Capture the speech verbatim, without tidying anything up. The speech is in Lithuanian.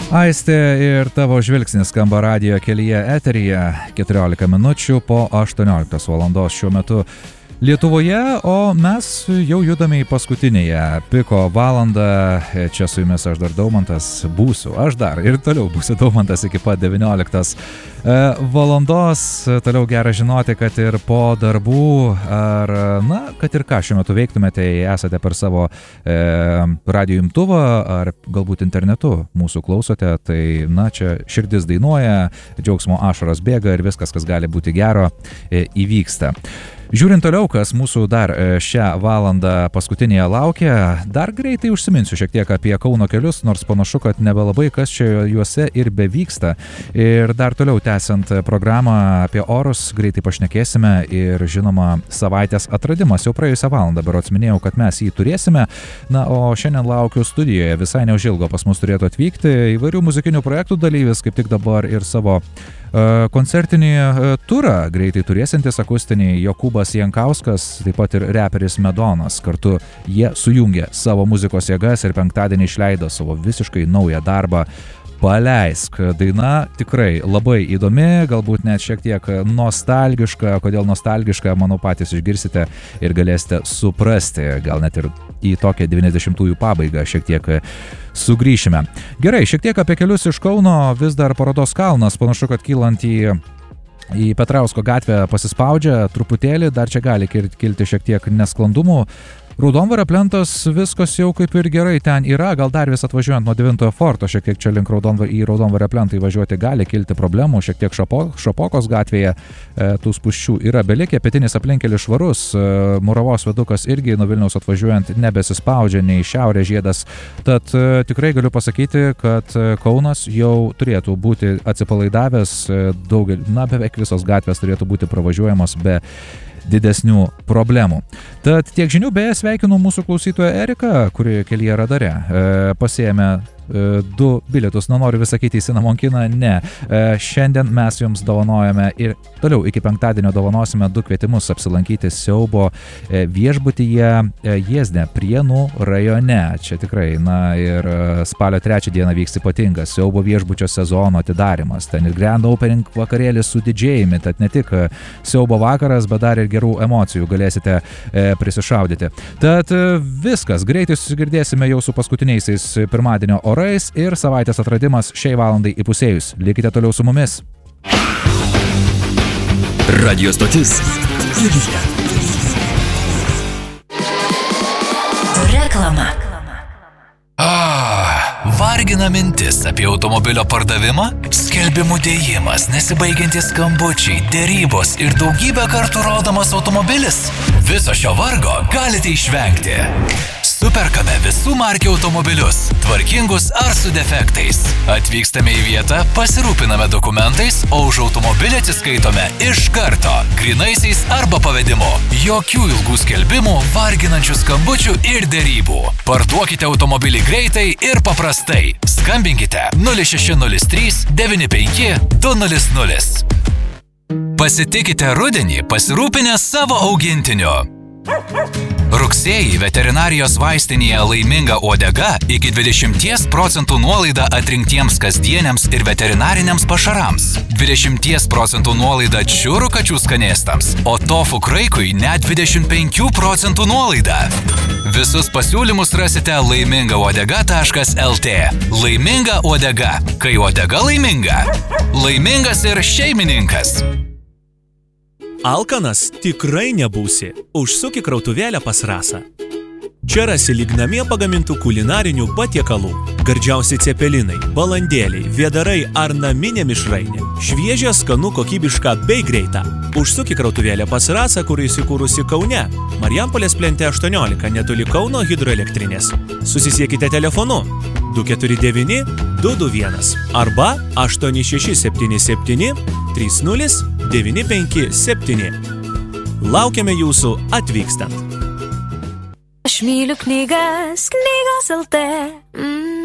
Aistė ir tavo žvilgsnis skamba radijo kelyje eteryje keturiolika minučių po aštuonioliktos valandos šiuo metu Lietuvoje, o mes jau judame į paskutinėje piko valandą. Čia su jumis aš dar Daumantas būsiu, aš dar ir toliau būsiu Daumantas iki pat devynioliktos valandos. Toliau gera žinoti, kad ir po darbų ar, na, kad ir ką šiuo metu veiktumėte, jei esate per savo e, radio imtuvą ar galbūt internetu mūsų klausote, tai, na, čia širdis dainuoja, džiaugsmo ašaros bėga ir viskas, kas gali būti gero, e, įvyksta. Žiūrint toliau, kas mūsų dar šią valandą paskutinėje laukia, dar greitai užsiminsiu šiek tiek apie Kauno kelius, nors panašu, kad nebelabai kas čia juose ir bevyksta. Ir dar toliau tęsiant programą apie orus, greitai pašnekėsime ir žinoma savaitės atradimas. Jau praėjusią valandą berods minėjau, kad mes jį turėsime. Na, o šiandien laukiu studijoje, visai neužilgo pas mus turėtų atvykti įvairių muzikinių projektų dalyvis, kaip tik dabar ir savo koncertinį turą greitai turėsintis akustinį Jokūbas Jankauskas, taip pat ir reperis Medonas. Kartu jie sujungė savo muzikos jėgas ir penktadienį išleido savo visiškai naują darbą Paleisk. Daina tikrai labai įdomi, galbūt net šiek tiek nostalgiška. Kodėl nostalgiška, manau, patys išgirsite ir galėsite suprasti. Gal net ir į tokią devyniasdešimtųjų pabaigą šiek tiek sugrįšime. Gerai, šiek tiek apie kelius iš Kauno. Vis dar Parodos kalnas, panašu, kad kylant į į Petrausko gatvę pasispaudžia truputėlį, dar čia gali kilti šiek tiek nesklandumų. Raudondvario plentas, viskas jau kaip ir gerai ten yra, gal dar vis atvažiuojant nuo devintojo forto, šiek tiek čia link Raudondvario, į Raudondvario plentą įvažiuoti gali kilti problemų, šiek tiek šapo, Šapokos gatvėje e, tų spūsčių yra belikę, pietinis aplinkelis švarus, e, Muravos viadukas irgi nuo Vilniaus atvažiuojant nebesispaudžia nei šiaurės žiedas, tad e, tikrai galiu pasakyti, kad Kaunas jau turėtų būti atsipalaidavęs, e, daugel, na beveik visos gatvės turėtų būti pravažiuojamos be didesnių problemų. Tad tiek žinių, beje, sveikinu mūsų klausytoją Eriką, kuri kelyje radare e, pasiėmė e, du bilietus, na noriu vis sakyti į Sinamonkiną, ne. E, šiandien mes jums dovanojame ir toliau iki penktadienio dovanosime du kvietimus apsilankyti siaubo e, viešbutyje e, Jiezne, Prienų rajone. Čia tikrai, na ir spalio trečią dieną vyks ypatingas siaubo viešbučio sezono atidarimas. Ten ir grand opening vakarėlis su didžėjimi, tad ne tik siaubo vakaras, bet dar ir gerų emocijų galėsite e, prisišaudyti. Tad e, viskas, greitai susigirdėsime jau su paskutiniaisiais pirmadienio orais ir savaitės atradimas šiai valandai įpusėjus. Likite toliau su mumis. Radio stotis. Reklama. Ah, vargina mintis apie automobilio pardavimą? Skelbimų dėjimas, nesibaigiantys skambučiai, dėrybos ir daugybę kartų rodomas automobilis? Viso šio vargo galite išvengti. Superkame visų markių automobilius, tvarkingus ar su defektais. Atvykstame į vietą, pasirūpiname dokumentais, o už automobilį atsiskaitome iš karto, grynaisiais arba pavedimu. Jokių ilgų skelbimų, varginančių skambučių ir dėrybų. Parduokite automobilį greitai ir paprastai. Skambinkite nulis šeši nulis trys devyni penki du nulis nulis. Pasitikite rudenį pasirūpinę savo augintiniu. Rugsėjį veterinarijos vaistinėje Laiminga uodega iki dvidešimt procentų nuolaida atrinktiems kasdieniams ir veterinariniams pašarams. dvidešimt procentų nuolaida čiurų kačių skanėstams, o tofu kraikui net dvidešimt penkių procentų nuolaida. Visus pasiūlymus rasite laiminga uodega taškas el tė. Laiminga uodega. Kai uodega laiminga. Laimingas ir šeimininkas. Alkanas tikrai nebūsi. Užsuk į krautuvėlę pas Rasą. Čia rasi lyg namie pagamintų kulinarinių patiekalų. Gardžiausi cepelinai, balandėliai, vėdarai ar naminė mišrainė. Šviežia, skanu, kokybiška bei greita. Užsuk į krautuvėlę pas Rasą, kur įsikūrusi Kaune. Marijampolės plente aštuoniolika, netoli Kauno hidroelektrinės. Susisiekite telefonu du keturi devyni du du vienas arba aštuoni šeši septyni septyni trys nulis devyni penki septyni. Laukiame jūsų atvykstant. Aš myliu knygas, knygos el tė. Mm.